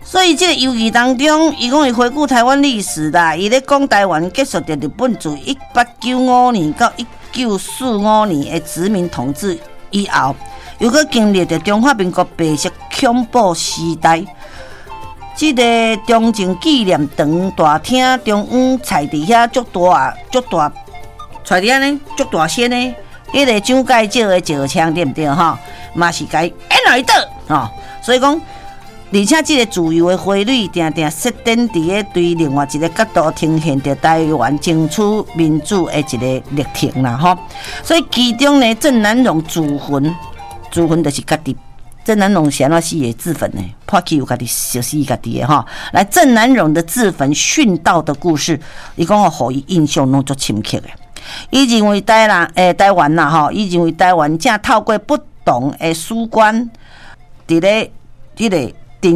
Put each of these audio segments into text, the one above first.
所以这个游记当中，伊讲伊回顾台湾历史啦，伊咧讲台湾结束着日本自1895年到1945年的殖民统治以后，又搁经历着中华民国白色恐怖时代。这个中正纪念堂大厅中央菜伫遐足大，菜伫遐呢足大声呢，迄个蒋介石的石枪对不对吼？嘛是该演来倒吼，所以讲。而且，这个自由的花蕊，定定设定伫咧对另外一个角度呈现着台湾争取民主的一个历程啦，吼。所以其中呢，郑南榕自焚就是家己。郑南榕是安怎死的？自焚呢？破气有家己就死家己的吼。来，郑南榕的自焚殉道的故事，伊讲互伊印象拢足深刻的。伊认为台湾啦吼，伊认为台湾正透过不同的史观，伫咧迄个。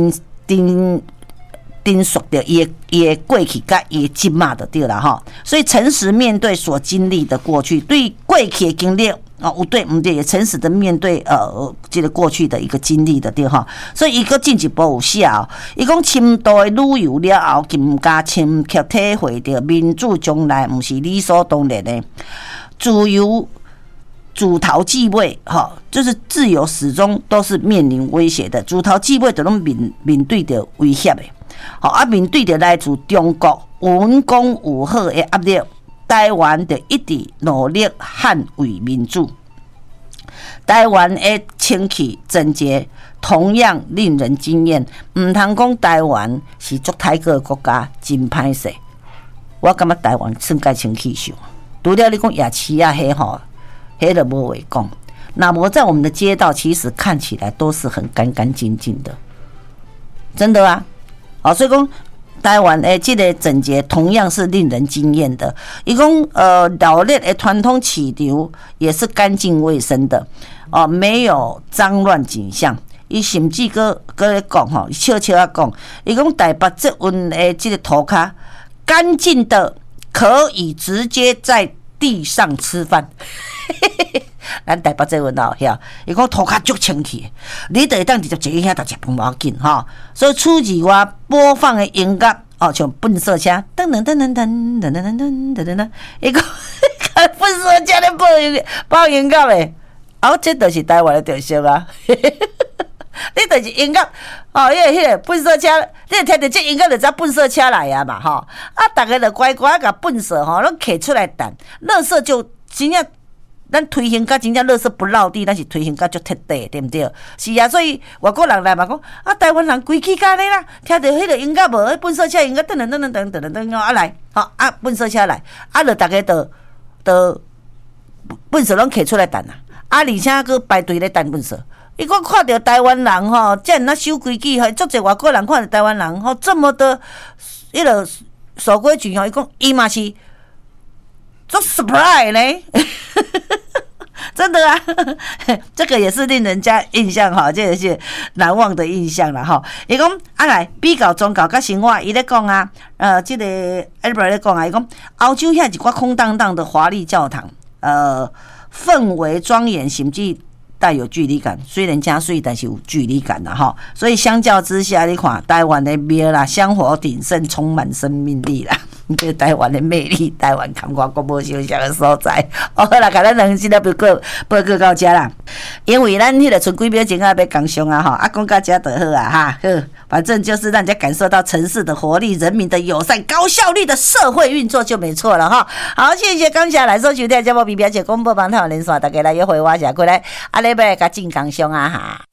丁述着伊的过去甲伊的今嘛就对啦吼，所以诚实面对所经历的过去，对过去的经历有对毋对，也诚实的面对这个过去的一个经历的对吼，所以伊搁进一步有写哦，伊讲深度的旅游了后，更加深刻体会着民主将来毋是理所当然的，自由。自头至尾，就是自由始终都是面临威胁的。自头至尾都拢面对着威胁的，面对着来自中国文攻武吓的压力，台湾就一直努力捍卫民主。台湾的清气整洁，同样令人惊艳。唔通讲台湾是足泰国的国家，真歹势。我感觉台湾算该清气上，除了你讲夜市啊，迄吼。黑的无话讲，那么在我们的街道，其实看起来都是很干干净净的，真的啊。所以讲台湾的这个整洁同样是令人惊艳的。伊讲老烈的传统市场也是干净卫生的，没有脏乱景象。伊甚至搁咧讲吼，笑笑啊讲，伊讲台北捷运的这个涂骹干净的，可以直接在地上吃饭。咱台北这运道遐，伊讲涂骹足清气，你就会当直接坐去遐，就食饭无要紧吼。所以出自我播放的音乐像粪扫车，噔噔噔噔噔噔噔噔噔噔噔，伊讲粪扫车咧播音乐的，这就是台湾的特色啊。你就是音乐迄个粪扫车，你听到这音乐就知粪扫车来啊嘛吼。大家就乖乖甲粪扫拢摕出来等，垃圾就真正。咱推行甲真正垃圾不落地，咱是推行甲足彻底，对不对？是啊，所以外国人来嘛讲台湾人规矩甲呢啦，听到迄个音乐无，迄粪扫车音乐噔噔噔噔噔噔噔噔来，粪扫车来，就大家都粪扫拢摕出来等啊，而且佫排队咧等粪扫。伊讲看到台湾人吼，遮尔守规矩，足侪外国人看到台湾人吼这么的迄个守规矩吼，伊讲伊嘛是做 surprise 呢。真的啊，这个也是令人家印象哈，这也是难忘的印象了哈。伊讲来比较宗教甲生活，伊咧讲啊，这个 Albert 咧讲啊，伊讲欧洲遐一寡空荡荡的华丽教堂，氛围庄严，甚至带有距离感。虽然加水，但是有距离感啦哈。所以相较之下，你看台湾的庙啦，香火鼎盛，充满生命力啦。这个台湾的魅力，台湾感觉国无相像的所在。好啦，甲咱两集了报告到这啦。因为咱迄个剩几秒钟要讲上啊哈，讲到这就好啊哈。好，反正就是让人家感受到城市的活力、人民的友善、高效率的社会运作就没错了哈。好，谢谢感谢来收听节目，比表姐公布帮台湾连线，大家来约会我下过来，礼拜甲进讲上啊哈。